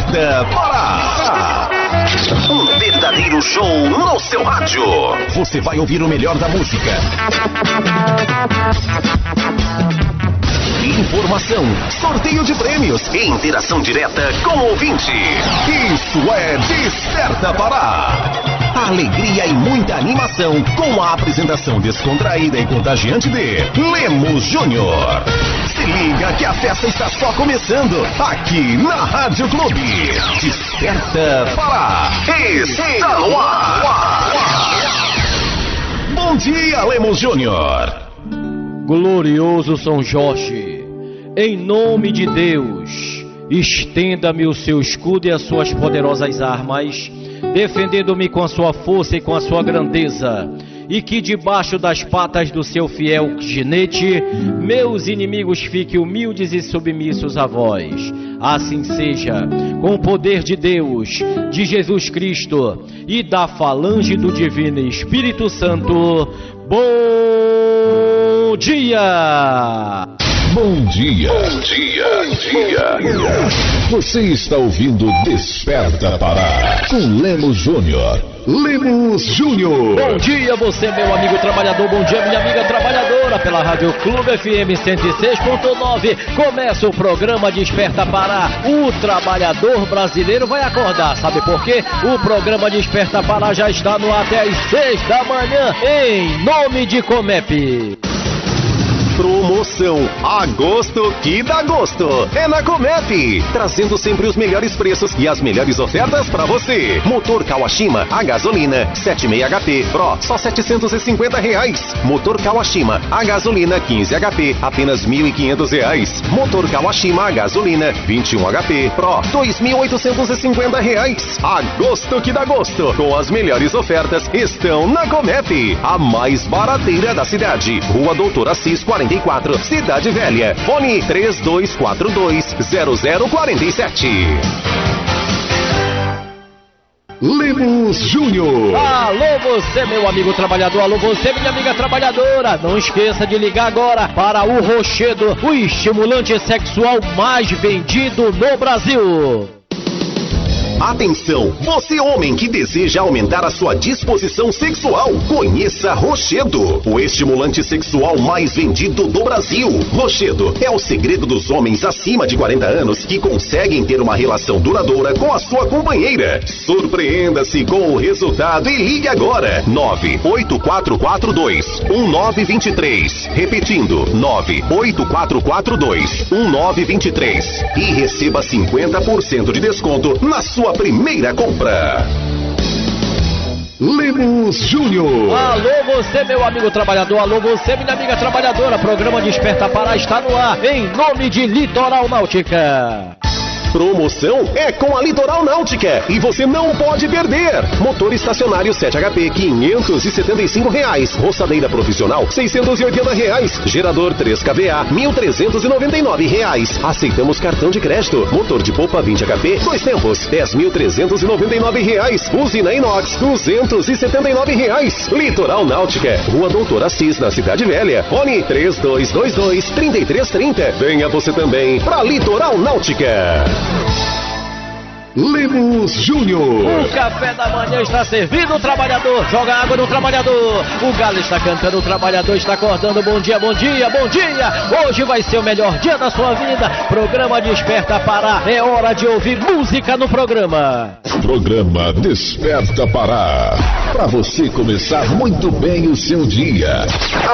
Desperta Pará. Um verdadeiro show no seu rádio. Você vai ouvir o melhor da música. Informação, sorteio de prêmios e interação direta com o ouvinte. Isso é Desperta Pará. Alegria e muita animação com a apresentação descontraída e contagiante de Lemos Júnior. Se liga que a festa está só começando aqui na Rádio Clube. Desperta Pará. Está no ar. Bom dia, Lemos Júnior. Glorioso São Jorge, em nome de Deus, estenda-me o seu escudo e as suas poderosas armas, defendendo-me com a sua força e com a sua grandeza, e que debaixo das patas do seu fiel ginete, meus inimigos fiquem humildes e submissos a vós. Assim seja, com o poder de Deus, de Jesus Cristo e da falange do Divino Espírito Santo. Bom dia! Bom dia. Bom dia. Você está ouvindo Desperta Pará com Lemos Júnior. Lemos Júnior. Bom dia você, meu amigo trabalhador. Bom dia, minha amiga trabalhadora. Pela Rádio Clube FM 106.9 começa o programa Desperta Pará. O trabalhador brasileiro vai acordar. Sabe por quê? O programa Desperta Pará já está no ar até às 6 da manhã, em nome de Comep. Promoção Agosto que dá gosto é na Comep, trazendo sempre os melhores preços e as melhores ofertas para você. Motor Kawashima a gasolina 76 HP Pro só R$750. Motor Kawashima a gasolina 15 HP apenas R$1.500. Motor Kawashima a gasolina 21 HP Pro R$2.850. Agosto que dá gosto com as melhores ofertas estão na Comep, a mais barateira da cidade. Rua Doutor Assis 44, Cidade Velha. Fone 3242-0047. Lemos Júnior. Alô você, meu amigo trabalhador. Alô você, minha amiga trabalhadora. Não esqueça de ligar agora para o Rochedo, o estimulante sexual mais vendido no Brasil. Atenção, você homem que deseja aumentar a sua disposição sexual, conheça Rochedo, o estimulante sexual mais vendido do Brasil. Rochedo é o segredo dos homens acima de 40 anos que conseguem ter uma relação duradoura com a sua companheira. Surpreenda-se com o resultado e ligue agora, 98442-1923, repetindo, 98442-1923 e receba 50% de desconto na sua primeira compra. Lemos Júnior. Alô você, meu amigo trabalhador. Alô você, minha amiga trabalhadora. Programa Desperta Pará está no ar em nome de Litoral Náutica. Promoção é com a Litoral Náutica e você não pode perder. Motor estacionário 7 HP R$575. Roçadeira profissional R$680. Gerador 3 kVA R$1.399. Aceitamos cartão de crédito. Motor de polpa 20 HP 2 tempos R$10.399. Usina inox R$279. Litoral Náutica, Rua Doutor Assis, na Cidade Velha. Fone 3222-3330. Venha você também para Litoral Náutica. Lemos Júnior. O café da manhã está servindo, o trabalhador joga água no trabalhador. O galo está cantando, o trabalhador está acordando. Bom dia, bom dia, bom dia. Hoje vai ser o melhor dia da sua vida. Programa Desperta Pará. É hora de ouvir música no programa. Programa Desperta Pará. Para você começar muito bem o seu dia.